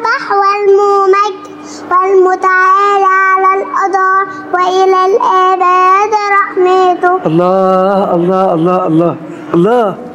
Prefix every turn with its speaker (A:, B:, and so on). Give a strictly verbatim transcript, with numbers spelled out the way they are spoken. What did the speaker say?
A: المسبح والممجد والمتعالى على القضاء وإلى الآباد رحمته.
B: الله الله الله الله الله.